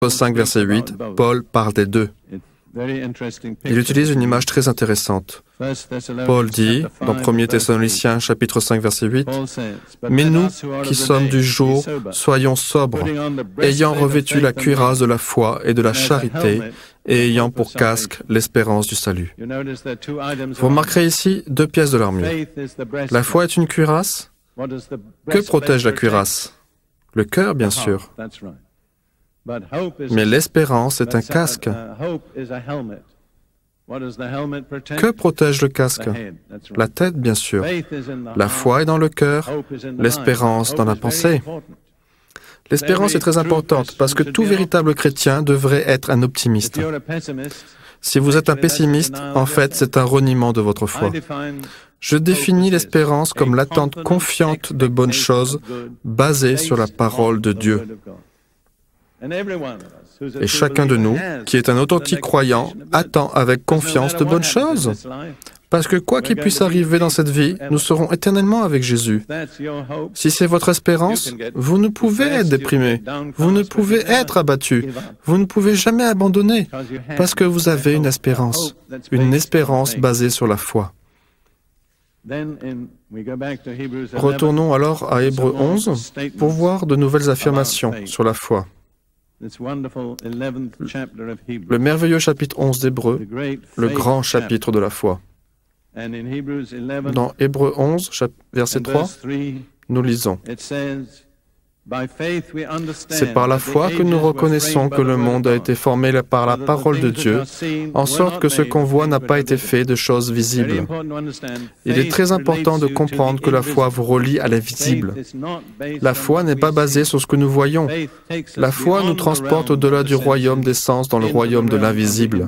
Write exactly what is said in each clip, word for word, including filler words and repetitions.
cinq, verset huit, Paul parle des deux. Il utilise une image très intéressante. Paul dit, dans premier Thessaloniciens, chapitre cinq, verset huit, « Mais nous, qui sommes du jour, soyons sobres, ayant revêtu la cuirasse de la foi et de la charité, et ayant pour casque l'espérance du salut. » Vous remarquerez ici deux pièces de l'armure. La foi est une cuirasse. Que protège la cuirasse? Le cœur, bien sûr. Mais l'espérance est un casque. Que protège le casque? La tête, bien sûr. La foi est dans le cœur, l'espérance dans la pensée. L'espérance est très importante parce que tout véritable chrétien devrait être un optimiste. Si vous êtes un pessimiste, en fait, c'est un reniement de votre foi. Je définis l'espérance comme l'attente confiante de bonnes choses basée sur la parole de Dieu. Et chacun de nous, qui est un authentique croyant, attend avec confiance de bonnes choses. Parce que quoi qu'il puisse arriver dans cette vie, nous serons éternellement avec Jésus. Si c'est votre espérance, vous ne pouvez être déprimé, vous ne pouvez être abattu, vous ne pouvez jamais abandonner, parce que vous avez une espérance, une espérance basée sur la foi. Retournons alors à Hébreux onze pour voir de nouvelles affirmations sur la foi. Le merveilleux chapitre onze d'Hébreux, le grand chapitre de la foi. Dans Hébreux onze, verset trois, nous lisons « C'est par la foi que nous reconnaissons que le monde a été formé par la parole de Dieu, en sorte que ce qu'on voit n'a pas été fait de choses visibles. » Il est très important de comprendre que la foi vous relie à l'invisible. La foi n'est pas basée sur ce que nous voyons. La foi nous transporte au-delà du royaume des sens dans le royaume de l'invisible.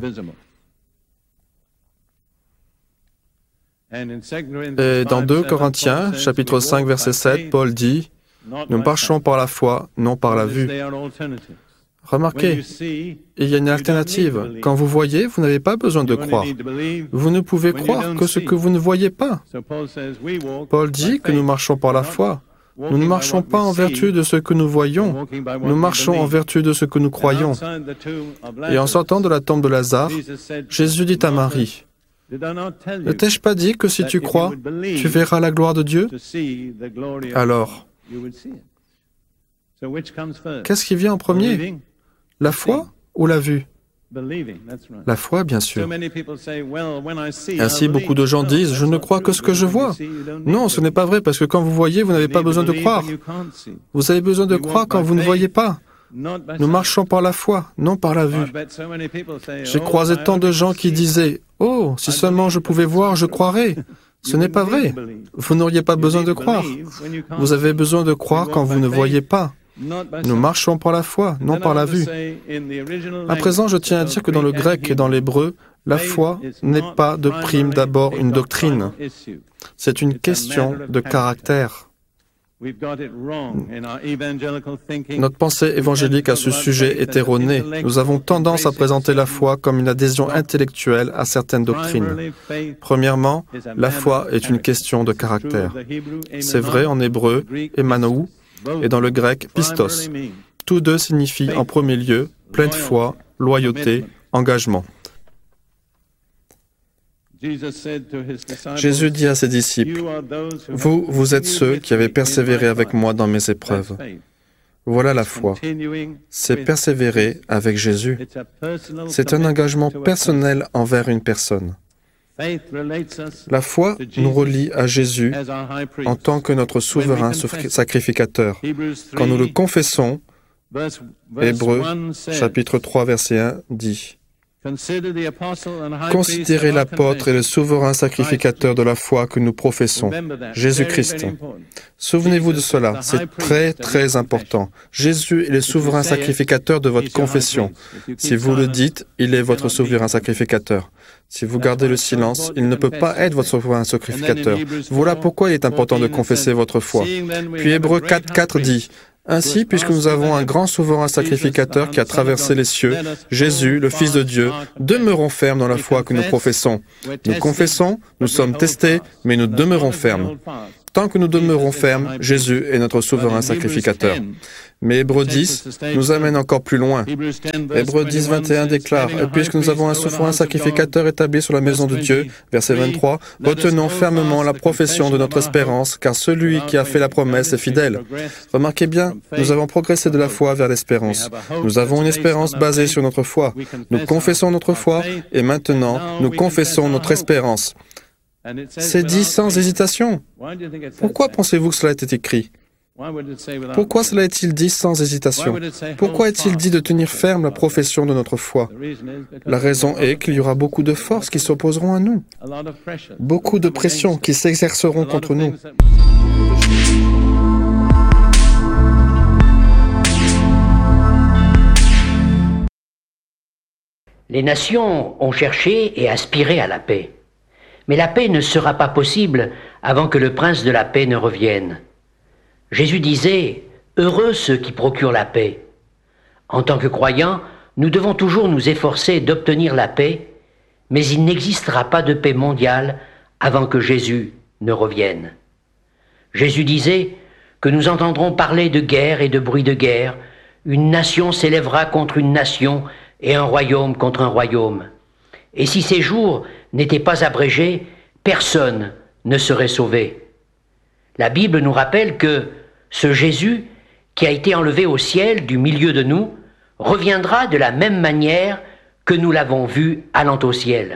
Et dans deux Corinthiens, chapitre cinq, verset sept, Paul dit « Nous marchons par la foi, non par la vue. » Remarquez, il y a une alternative. Quand vous voyez, vous n'avez pas besoin de croire. Vous ne pouvez croire que ce que vous ne voyez pas. Paul dit que nous marchons par la foi. Nous ne marchons pas en vertu de ce que nous voyons. Nous marchons en vertu de ce que nous croyons. Et en sortant de la tombe de Lazare, Jésus dit à Marie, « Ne t'ai-je pas dit que si tu crois, tu verras la gloire de Dieu? » Alors, qu'est-ce qui vient en premier? La foi ou la vue? La foi, bien sûr. Ainsi, beaucoup de gens disent « Je ne crois que ce que je vois. » Non, ce n'est pas vrai, parce que quand vous voyez, vous n'avez pas besoin de croire. Vous avez besoin de croire quand vous ne voyez pas. Nous marchons par la foi, non par la vue. J'ai croisé tant de gens qui disaient « Oh, si seulement je pouvais voir, je croirais. » Ce n'est pas vrai. Vous n'auriez pas besoin de croire. Vous avez besoin de croire quand vous ne voyez pas. Nous marchons par la foi, non par la vue. À présent, je tiens à dire que dans le grec et dans l'hébreu, la foi n'est pas de prime d'abord une doctrine. C'est une question de caractère. Notre pensée évangélique à ce sujet est erronée. Nous avons tendance à présenter la foi comme une adhésion intellectuelle à certaines doctrines. Premièrement, la foi est une question de caractère. C'est vrai en hébreu, émanou, et dans le grec, pistos. Tous deux signifient en premier lieu pleine foi, loyauté, engagement. Jésus dit à ses disciples, « Vous, vous êtes ceux qui avez persévéré avec moi dans mes épreuves. » Voilà la foi. C'est persévérer avec Jésus. C'est un engagement personnel envers une personne. La foi nous relie à Jésus en tant que notre souverain sacrificateur. Quand nous le confessons, Hébreux, chapitre trois, verset un, dit « Considérez l'apôtre et le souverain sacrificateur de la foi que nous professons, Jésus-Christ. » Souvenez-vous de cela, c'est très, très important. Jésus est le souverain sacrificateur de votre confession. Si vous le dites, il est votre souverain sacrificateur. Si vous gardez le silence, il ne peut pas être votre souverain sacrificateur. Voilà pourquoi il est important de confesser votre foi. Puis Hébreux quatre, quatre dit « Ainsi, puisque nous avons un grand souverain sacrificateur qui a traversé les cieux, Jésus, le Fils de Dieu, demeurons fermes dans la foi que nous professons. Nous confessons, nous sommes testés, mais nous demeurons fermes. Tant que nous demeurons fermes, Jésus est notre souverain sacrificateur. Mais Hébreux dix nous amène encore plus loin. Hébreux dix, vingt et un déclare « Puisque nous avons un souverain sacrificateur établi sur la maison de Dieu », verset vingt-trois, « Retenons fermement la profession de notre espérance, car celui qui a fait la promesse est fidèle. » Remarquez bien, nous avons progressé de la foi vers l'espérance. Nous avons une espérance basée sur notre foi. Nous confessons notre foi et maintenant, nous confessons notre espérance. C'est dit sans hésitation. Pourquoi pensez-vous que cela a été écrit? Pourquoi cela est-il dit sans hésitation? Pourquoi est-il dit de tenir ferme la profession de notre foi? La raison est qu'il y aura beaucoup de forces qui s'opposeront à nous, beaucoup de pressions qui s'exerceront contre nous. Les nations ont cherché et aspiré à la paix. Mais la paix ne sera pas possible avant que le prince de la paix ne revienne. Jésus disait « Heureux ceux qui procurent la paix ». En tant que croyants, nous devons toujours nous efforcer d'obtenir la paix, mais il n'existera pas de paix mondiale avant que Jésus ne revienne. Jésus disait que nous entendrons parler de guerre et de bruit de guerre, une nation s'élèvera contre une nation et un royaume contre un royaume. Et si ces jours n'étaient pas abrégés, personne ne serait sauvé. La Bible nous rappelle que ce Jésus, qui a été enlevé au ciel du milieu de nous, reviendra de la même manière que nous l'avons vu allant au ciel.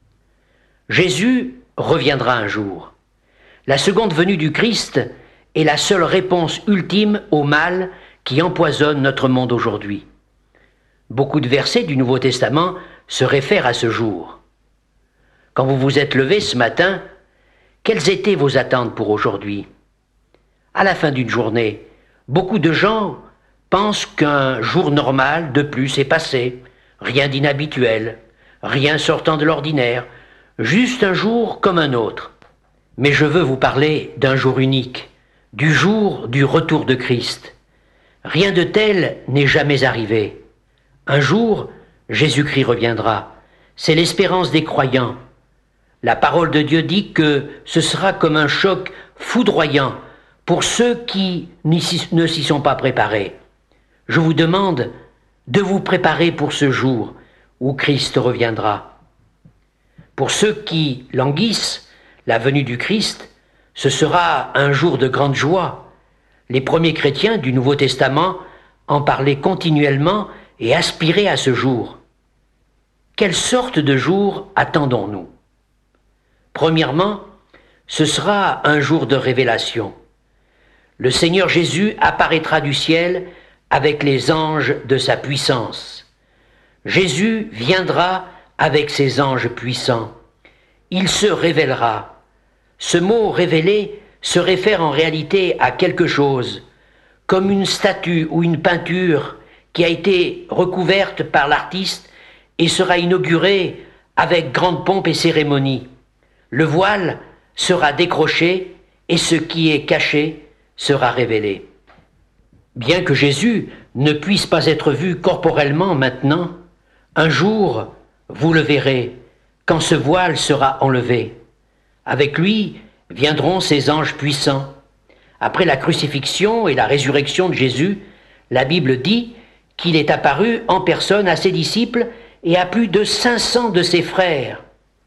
Jésus reviendra un jour. La seconde venue du Christ est la seule réponse ultime au mal qui empoisonne notre monde aujourd'hui. Beaucoup de versets du Nouveau Testament se réfèrent à ce jour. Quand vous vous êtes levé ce matin, quelles étaient vos attentes pour aujourd'hui? À la fin d'une journée, beaucoup de gens pensent qu'un jour normal de plus est passé, rien d'inhabituel, rien sortant de l'ordinaire, juste un jour comme un autre. Mais je veux vous parler d'un jour unique, du jour du retour de Christ. Rien de tel n'est jamais arrivé. Un jour, Jésus-Christ reviendra. C'est l'espérance des croyants. La parole de Dieu dit que ce sera comme un choc foudroyant pour ceux qui ne s'y sont pas préparés. Je vous demande de vous préparer pour ce jour où Christ reviendra. Pour ceux qui languissent la venue du Christ, ce sera un jour de grande joie. Les premiers chrétiens du Nouveau Testament en parlaient continuellement et aspiraient à ce jour. Quelle sorte de jour attendons-nous? Premièrement, ce sera un jour de révélation. Le Seigneur Jésus apparaîtra du ciel avec les anges de sa puissance. Jésus viendra avec ses anges puissants. Il se révélera. Ce mot « révéler » se réfère en réalité à quelque chose, comme une statue ou une peinture qui a été recouverte par l'artiste et sera inaugurée avec grande pompe et cérémonie. Le voile sera décroché et ce qui est caché sera révélé. Bien que Jésus ne puisse pas être vu corporellement maintenant, un jour, vous le verrez, quand ce voile sera enlevé. Avec lui viendront ses anges puissants. Après la crucifixion et la résurrection de Jésus, la Bible dit qu'il est apparu en personne à ses disciples et à plus de cinq cents de ses frères.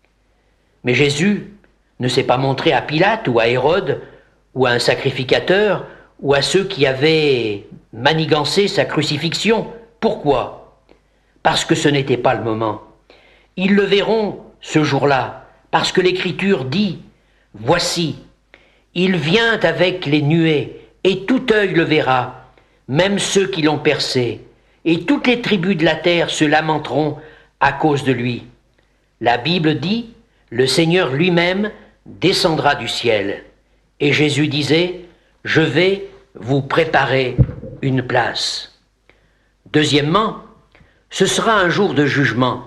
Mais Jésus ne s'est pas montré à Pilate ou à Hérode ou à un sacrificateur ou à ceux qui avaient manigancé sa crucifixion. Pourquoi? Parce que ce n'était pas le moment. Ils le verront ce jour-là, parce que l'Écriture dit « Voici, il vient avec les nuées, et tout œil le verra, même ceux qui l'ont percé, et toutes les tribus de la terre se lamenteront à cause de lui. » La Bible dit « Le Seigneur lui-même descendra du ciel. » Et Jésus disait « Je vais vous préparer une place. » Deuxièmement, ce sera un jour de jugement.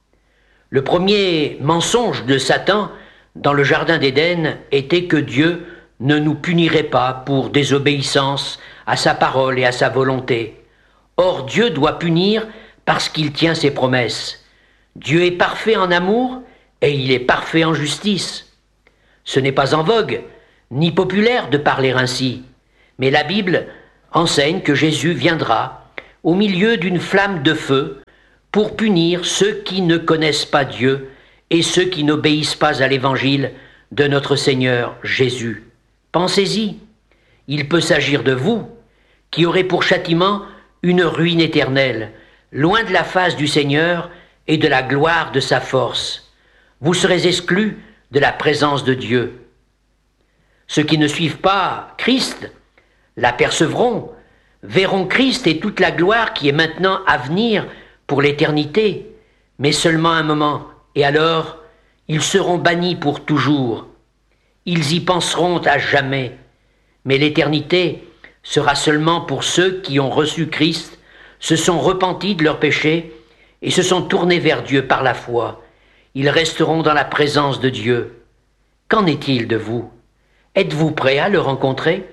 Le premier mensonge de Satan dans le jardin d'Éden était que Dieu ne nous punirait pas pour désobéissance à sa parole et à sa volonté. Or, Dieu doit punir parce qu'il tient ses promesses. Dieu est parfait en amour et il est parfait en justice. Ce n'est pas en vogue, ni populaire de parler ainsi, mais la Bible enseigne que Jésus viendra au milieu d'une flamme de feu pour punir ceux qui ne connaissent pas Dieu et ceux qui n'obéissent pas à l'évangile de notre Seigneur Jésus. Pensez-y, il peut s'agir de vous, qui aurez pour châtiment une ruine éternelle, loin de la face du Seigneur et de la gloire de sa force. Vous serez exclus de la présence de Dieu. Ceux qui ne suivent pas Christ l'apercevront, verront Christ et toute la gloire qui est maintenant à venir pour l'éternité, mais seulement un moment, et alors ils seront bannis pour toujours. Ils y penseront à jamais, mais l'éternité sera seulement pour ceux qui ont reçu Christ, se sont repentis de leurs péchés et se sont tournés vers Dieu par la foi. Ils resteront dans la présence de Dieu. Qu'en est-il de vous? Êtes-vous prêts à le rencontrer?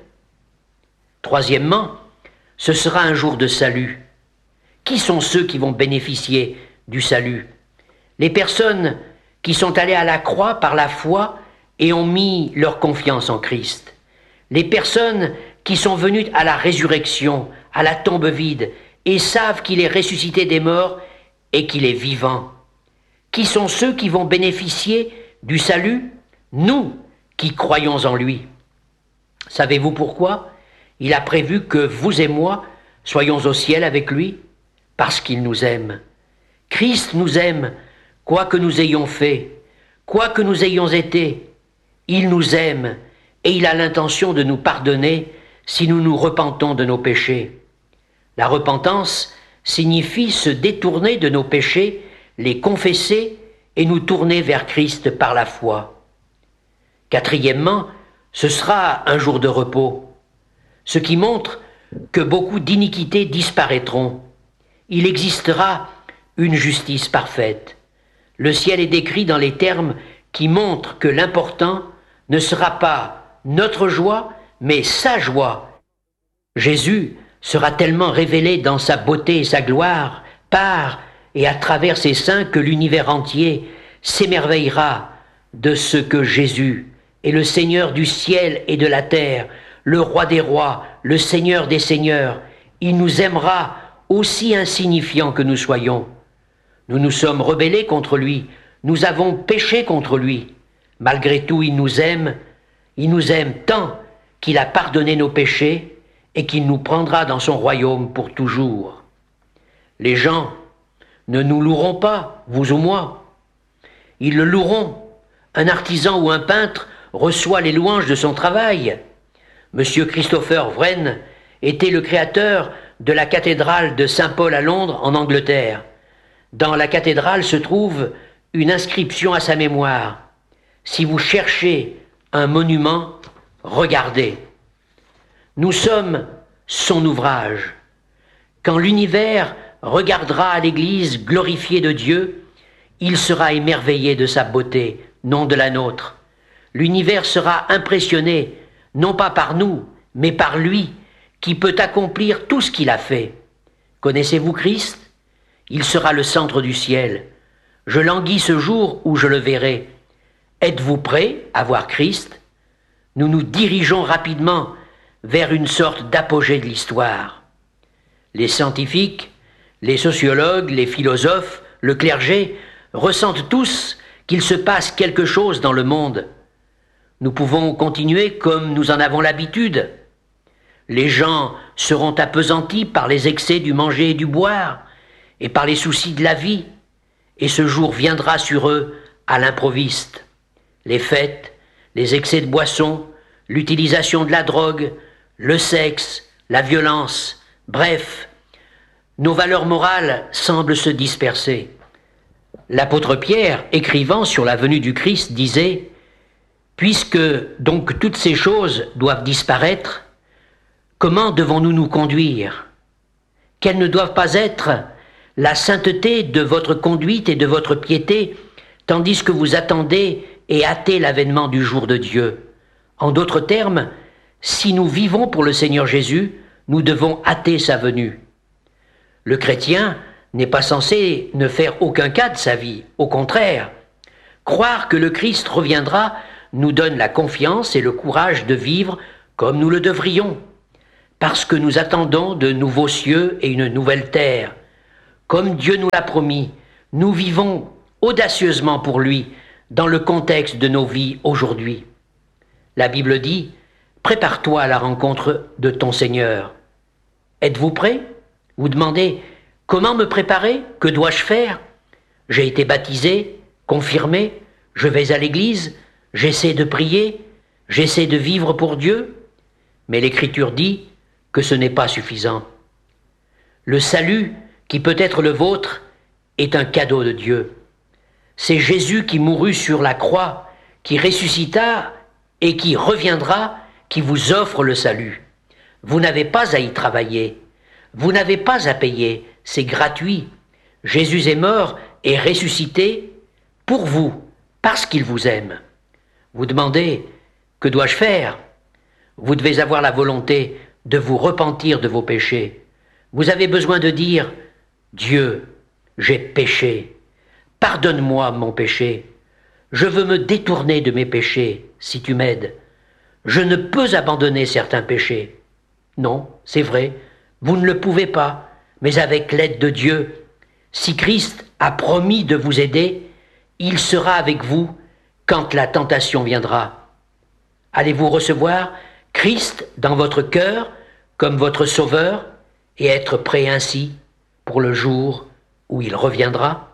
Troisièmement, ce sera un jour de salut. Qui sont ceux qui vont bénéficier du salut? Les personnes qui sont allées à la croix par la foi et ont mis leur confiance en Christ. Les personnes qui sont venues à la résurrection, à la tombe vide, et savent qu'il est ressuscité des morts et qu'il est vivant. Qui sont ceux qui vont bénéficier du salut? Nous qui croyons en lui. Savez-vous pourquoi? Il a prévu que vous et moi soyons au ciel avec lui, parce qu'il nous aime. Christ nous aime, quoi que nous ayons fait, quoi que nous ayons été. Il nous aime et il a l'intention de nous pardonner si nous nous repentons de nos péchés. La repentance signifie se détourner de nos péchés, les confesser et nous tourner vers Christ par la foi. Quatrièmement, ce sera un jour de repos, ce qui montre que beaucoup d'iniquités disparaîtront. Il existera une justice parfaite. Le ciel est décrit dans les termes qui montrent que l'important ne sera pas notre joie, mais sa joie. Jésus sera tellement révélé dans sa beauté et sa gloire, par et à travers ses saints, que l'univers entier s'émerveillera de ce que Jésus est le Seigneur du ciel et de la terre, le roi des rois, le Seigneur des seigneurs. Il nous aimera aussi insignifiants que nous soyons. Nous nous sommes rebellés contre lui, nous avons péché contre lui. Malgré tout, il nous aime, il nous aime tant qu'il a pardonné nos péchés et qu'il nous prendra dans son royaume pour toujours. Les gens ne nous loueront pas, vous ou moi. Ils le loueront. Un artisan ou un peintre reçoit les louanges de son travail. Monsieur Christopher Wren était le créateur de la cathédrale de Saint-Paul à Londres, en Angleterre. Dans la cathédrale se trouve une inscription à sa mémoire. Si vous cherchez un monument, regardez. Nous sommes son ouvrage. Quand l'univers regardera à l'Église glorifiée de Dieu, il sera émerveillé de sa beauté, non de la nôtre. L'univers sera impressionné, non pas par nous, mais par lui, qui peut accomplir tout ce qu'il a fait. Connaissez-vous Christ? Il sera le centre du ciel. Je languis ce jour où je le verrai. Êtes-vous prêts à voir Christ? Nous nous dirigeons rapidement vers une sorte d'apogée de l'histoire. Les scientifiques, les sociologues, les philosophes, le clergé ressentent tous qu'il se passe quelque chose dans le monde. Nous pouvons continuer comme nous en avons l'habitude. Les gens seront appesantis par les excès du manger et du boire et par les soucis de la vie, et ce jour viendra sur eux à l'improviste. Les fêtes, les excès de boissons, l'utilisation de la drogue, le sexe, la violence, bref, nos valeurs morales semblent se disperser. L'apôtre Pierre, écrivant sur la venue du Christ, disait « Puisque donc toutes ces choses doivent disparaître, comment devons-nous nous conduire? Quelles ne doivent pas être la sainteté de votre conduite et de votre piété, tandis que vous attendez et hâtez l'avènement du jour de Dieu. En d'autres termes, si nous vivons pour le Seigneur Jésus, nous devons hâter sa venue. Le chrétien n'est pas censé ne faire aucun cas de sa vie. Au contraire, croire que le Christ reviendra nous donne la confiance et le courage de vivre comme nous le devrions, parce que nous attendons de nouveaux cieux et une nouvelle terre. Comme Dieu nous l'a promis, nous vivons audacieusement pour lui dans le contexte de nos vies aujourd'hui. La Bible dit « Prépare-toi à la rencontre de ton Seigneur ». Êtes-vous prêt? Vous demandez « Comment me préparer? Que dois-je faire? J'ai été baptisé, confirmé, je vais à l'église, j'essaie de prier, j'essaie de vivre pour Dieu ». Mais l'Écriture dit que ce n'est pas suffisant. Le salut qui peut être le vôtre est un cadeau de Dieu. C'est Jésus qui mourut sur la croix, qui ressuscita et qui reviendra, qui vous offre le salut. Vous n'avez pas à y travailler, vous n'avez pas à payer, c'est gratuit. Jésus est mort et ressuscité pour vous, parce qu'il vous aime. Vous demandez « Que dois-je faire ?» Vous devez avoir la volonté de vous repentir de vos péchés. Vous avez besoin de dire « Dieu, j'ai péché. Pardonne-moi mon péché. Je veux me détourner de mes péchés, si tu m'aides. Je ne peux abandonner certains péchés. » Non, c'est vrai, vous ne le pouvez pas, mais avec l'aide de Dieu, si Christ a promis de vous aider, il sera avec vous quand la tentation viendra. Allez-vous recevoir Christ dans votre cœur comme votre sauveur et être prêt ainsi pour le jour où il reviendra?